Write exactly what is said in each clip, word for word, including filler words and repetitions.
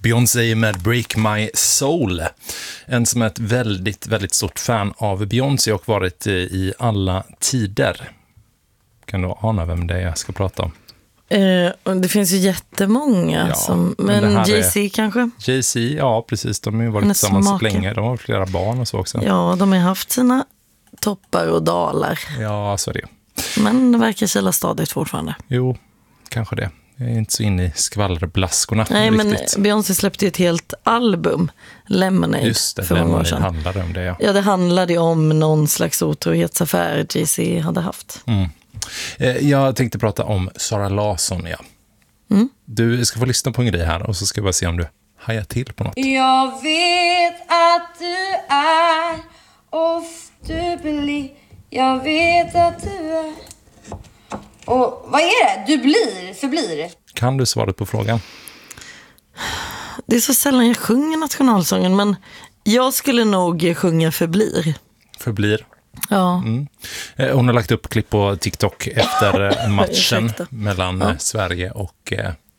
Beyoncé med Break My Soul. En som är ett väldigt, väldigt stort fan av Beyoncé och varit i alla tider. Kan du ana vem det är jag ska prata om? Eh, det finns ju jättemånga. Ja, som, men men Jay-Z är... kanske? Jay-Z, ja precis. De har ju varit tillsammans så länge. De har flera barn och så också. Ja, de har haft sina toppar och dalar. Ja, så är det. Men det verkar kila stadigt fortfarande. Jo, kanske det. Jag är inte så inne i skvallerblaskorna. Nej, riktigt. Men Beyoncé släppte ju ett helt album, Lemonade. Just det, för många år sedan. handlade om det. Ja. ja, det handlade ju om någon slags otrohetsaffär Jay-Z hade haft. Mm. Jag tänkte prata om Sara Larsson, ja. Mm. Du ska få lyssna på en grej här och så ska jag bara se om du hajar till på något. Jag vet att du är ofta. Jag vet att du är. Och vad är det? Du blir, förblir. Kan du svaret på frågan? Det är så sällan jag sjunger nationalsången, men jag skulle nog sjunga förblir. Förblir. Ja. Mm. Hon har lagt upp klipp på TikTok efter matchen mellan ja. Sverige och...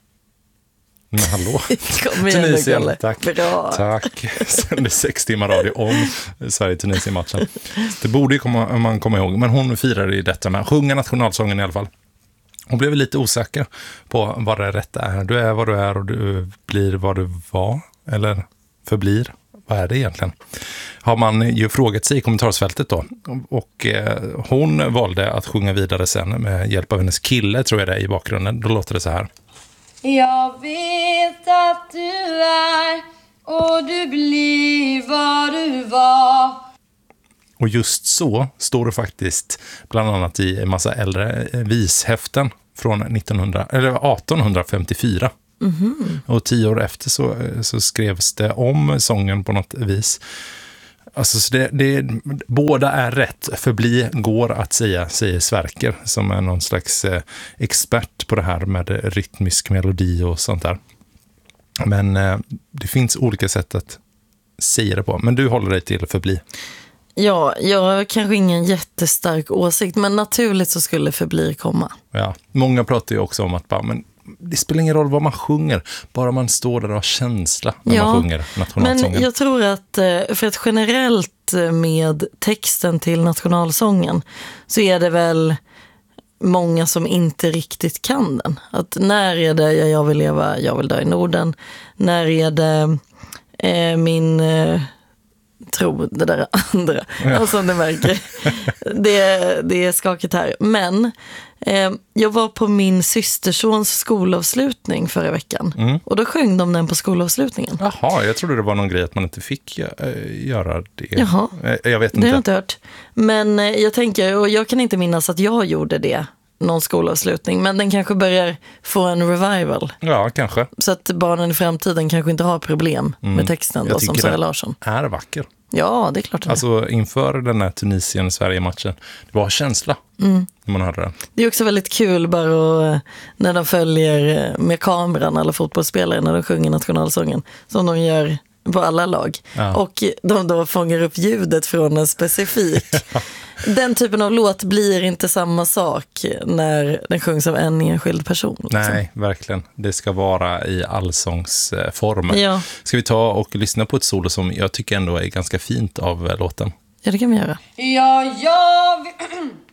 Men hallå. Kom igen, Tunisien, tack. Bra. Tack. Sände sex timmar radio om Sverige-Tunisien-matchen. Det borde ju komma, man komma ihåg. Men hon firade i detta med sjunga nationalsången i alla fall. Hon blev lite osäker på vad det rätta är. Du är vad du är och du blir vad du var. Eller förblir. Vad är det egentligen? Har man ju frågat sig i kommentarsfältet då. Och eh, hon valde att sjunga vidare sen med hjälp av hennes kille, tror jag det är, i bakgrunden. Då låter det så här. Jag vet att du är och du blir vad du var. Och just så står det faktiskt bland annat i en massa äldre vishäften från nittonhundra, eller arton femtiofyra. Mm-hmm. Och tio år efter så, så skrevs det om sången på något vis. Alltså så det, det, båda är rätt. Förbli går att säga, säger Sverker, som är någon slags eh, expert på det här med rytmisk melodi och sånt där. Men eh, det finns olika sätt att säga det på. Men du håller dig till förbli. Ja, jag har kanske ingen jättestark åsikt, men naturligt så skulle förbli komma. Ja, många pratar ju också om att bara, men det spelar ingen roll vad man sjunger, bara man står där och har känsla när ja, man sjunger nationalsången. Men jag tror att, för att generellt med texten till nationalsången så är det väl många som inte riktigt kan den. Att när är det jag vill leva, jag vill dö i Norden? När är det eh, min... Eh, tro det där andra. Ja. Alltså det märker. Det, det är skakigt här. Men eh, jag var på min systersons skolavslutning förra veckan. Mm. Och då sjöng de den på skolavslutningen. Jaha, jag trodde det var någon grej att man inte fick äh, göra det. Jaha, jag vet inte. Det har jag inte hört. Men eh, jag tänker, och jag kan inte minnas att jag gjorde det någon skolavslutning, men den kanske börjar få en revival. Ja, kanske. Så att barnen i framtiden kanske inte har problem mm. med texten då, som Sara Larsson. Är vacker. Ja, det är klart. Det alltså inför den här Tunisien-Sverige-matchen, det var känsla mm. när man hörde den. Det är också väldigt kul bara att, när de följer med kameran alla fotbollsspelare när de sjunger nationalsången, som de gör på alla lag. Ja. Och de då fångar upp ljudet från en specifik. Den typen av låt blir inte samma sak när den sjungs av en enskild person. Liksom. Nej, verkligen. Det ska vara i allsångsformen. Ja. Ska vi ta och lyssna på ett solo som jag tycker ändå är ganska fint av låten? Ja, det kan vi göra. Ja, jag...